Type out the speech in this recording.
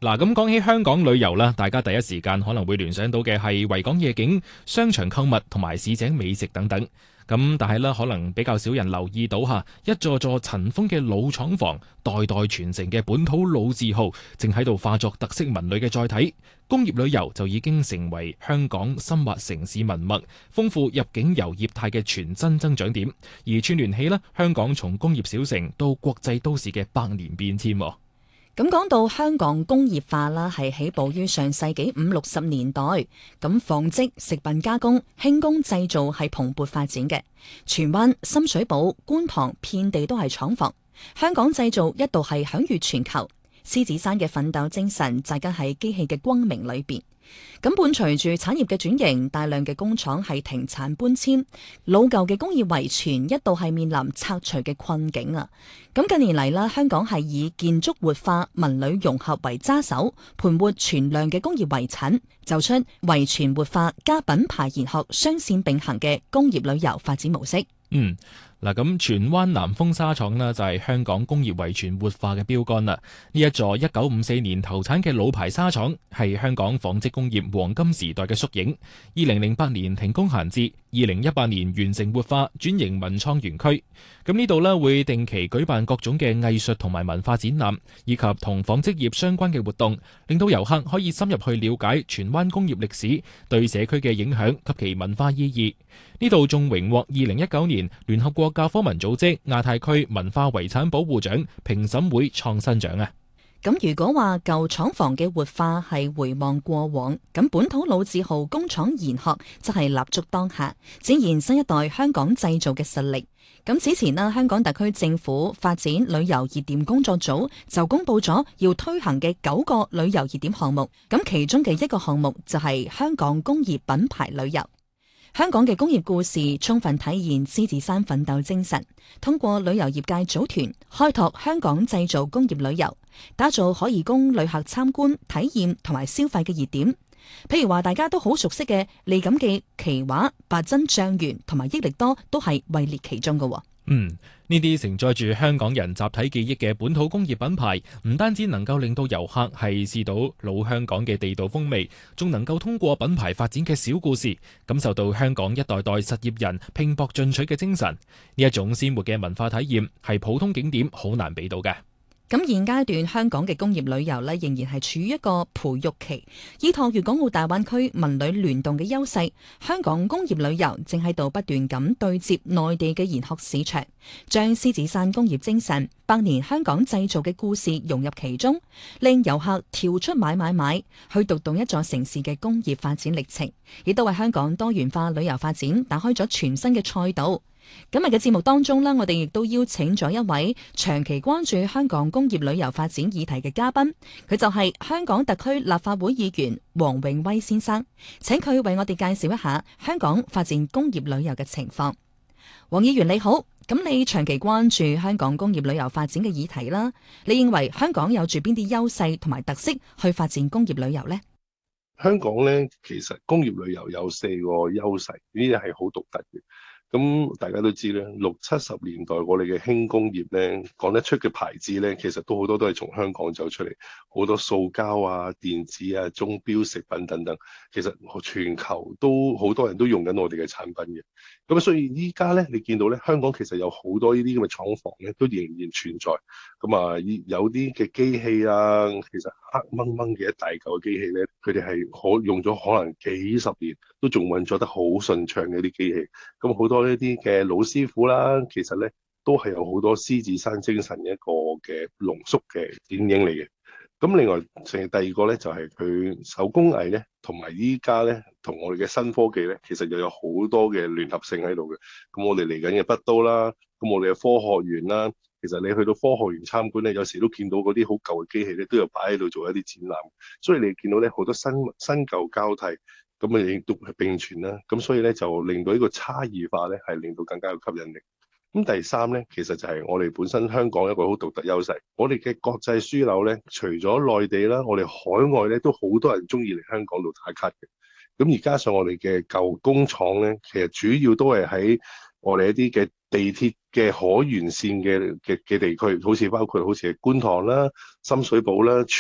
嗱，咁講起香港旅遊啦，大家第一時間可能會聯想到嘅係維港夜景、商場購物同埋市井美食等等。咁但係咧，可能比較少人留意到一座座塵封嘅老廠房，代代傳承嘅本土老字號，正喺度化作特色文旅嘅載體。工業旅遊就已經成為香港深挖城市文脈、豐富入境遊業態嘅全新增長點，而串聯起香港從工業小城到國際都市嘅百年變遷。 咁講到香港工業化啦，係起步於上世紀50-60年代。咁紡織、食品加工、輕工製造係蓬勃發展嘅。荃灣、深水埗、觀塘遍地都係廠房，香港製造一度係享譽全球。獅子山嘅奮鬥精神扎根喺機器嘅光明裏邊。咁伴隨住產業嘅轉型，大量嘅工廠係停產搬遷，老舊嘅工業遺存一度係面臨拆除嘅困境啊！咁近年嚟啦，香港係以建築活化、文旅融合為揸手，盤活存量嘅工業遺產，走出遺傳活化加品牌研學雙線並行嘅工業旅遊發展模式。 咁荃灣南豐紗廠呢，就係香港工業遺傳活化嘅標杆啦。呢一座1954年投產嘅老牌紗廠係香港紡織工業黃金時代嘅縮影。2008年停工閒置，2018年完成活化轉型文創園區。咁呢度呢，會定期舉辦各種嘅藝術同埋文化展覽，以及同紡織業相關嘅活動，令到遊客可以深入去了解荃灣工業歷史對社區嘅影響及其文化意義。呢度仲榮獲2019年聯合國教科文組織亞太區文化遺產保護獎評審會創新獎啊！ 咁如果話舊廠房嘅活化係回望過往，咁本土老字號工廠研學則係立足當下，展現新一代香港製造嘅實力。咁此前呢，香港特區政府發展旅遊熱點工作組就公布咗要推行嘅9個旅遊熱點項目，咁其中嘅一個項目就係香港工業品牌旅遊。香港嘅工業故事充分體現獅子山奮鬥精神，通過旅遊業界組團開拓香港製造工業旅遊，打造可以供旅客參觀、體驗同埋消費嘅熱點。譬如話大家都好熟悉嘅利錦記、奇華、八珍醬園同埋益力多都係位列其中嘅。 呢啲承載住香港人集體記憶嘅本土工業品牌，唔單止能夠令到遊客係試到老香港嘅地道風味，仲能夠通過品牌發展嘅小故事，感受到香港一代代實業人拼搏進取嘅精神。呢一種鮮活嘅文化體驗，係普通景點好難俾到嘅。 咁現階段香港嘅工業旅遊呢，仍然係處於一個培育期，依託粵港澳大灣區文旅聯動嘅優勢，香港工業旅遊正喺度不斷咁對接內地嘅研學市場，將獅子山工業精神、百年香港製造嘅故事融入其中，令遊客跳出買，去讀懂一座城市嘅工業發展歷程，亦都為香港多元化旅遊發展打開咗全新嘅賽道。今日嘅節目當中呢，我哋亦都邀請咗一位長期關注香港工業旅遊發展議題嘅嘉賓，佢就係香港特區立法會議員黃永威先生，請佢為我哋介紹一下香港發展工業旅遊嘅情況。黃議員你好，咁你長期關注香港工業旅遊發展嘅議題啦，你認為香港有住邊啲優勢同埋特色去發展工業旅遊呢？ 香港呢，其實工業旅遊有4個優勢，呢啲係好獨特嘅。咁大家都知咧，60-70年代我哋嘅輕工業咧，講得出嘅牌子咧，其實都好多都係從香港走出嚟，好多塑膠啊、電子啊、鐘錶食品等等，其實全球都好多人都用緊我哋嘅產品嘅。咁所以依家咧，你見到咧，香港其實有好多呢啲咁嘅廠房咧，都仍然存在。咁啊，有啲嘅機器啊，其實黑掹掹嘅一大嚿嘅機器咧，佢哋係用咗可能幾十年，都仲運作得好順暢嘅啲機器。咁好多呢啲嘅老師傅啦，其實咧都係有好多獅子山精神一個嘅濃縮嘅剪影嚟嘅。咁另外，第二個咧就係佢手工藝咧，同埋依家咧同我哋嘅新科技咧，其實又有好多嘅聯合性喺度嘅。咁我哋嚟緊嘅北都啦，咁我哋嘅科學園啦，其實你去到科學園參觀咧，有時都見到嗰啲好舊嘅機器咧，都有擺喺度做一啲展覽。所以你見到咧好多新舊交替，咁啊亦都係並存啦。咁所以咧就令到呢個差異化咧係令到更加有吸引力。咁第三咧，其實就係我哋本身香港一個好獨特優勢。我哋嘅國際樞紐咧，除咗內地啦，我哋海外咧都好多人中意嚟香港度打卡嘅。咁而加上我哋嘅舊工廠咧，其實主要都係喺我哋一啲嘅地鐵嘅可沿線嘅地區，好似包括好似係觀塘啦、深水埗啦。